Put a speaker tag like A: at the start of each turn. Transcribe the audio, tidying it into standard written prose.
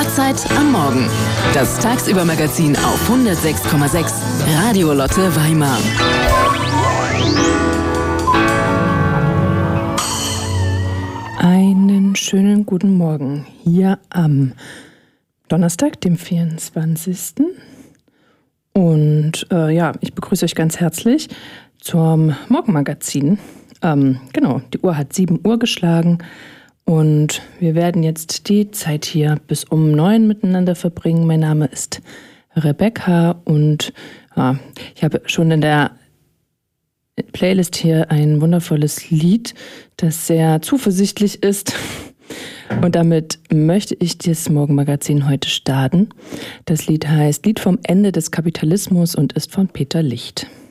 A: Stadtzeit am Morgen. Das Tagsüber-Magazin auf 106,6 Radio Lotte Weimar.
B: Einen schönen guten Morgen hier am Donnerstag, dem 24. Und ich begrüße euch ganz herzlich zum Morgenmagazin. Die Uhr hat 7 Uhr geschlagen und wir werden jetzt die Zeit hier bis um 9 miteinander verbringen. Mein Name ist Rebecca und ich habe schon in der Playlist hier ein wundervolles Lied, das sehr zuversichtlich ist. Und damit möchte ich das Morgenmagazin heute starten. Das Lied heißt Lied vom Ende des Kapitalismus und ist von Peter Licht.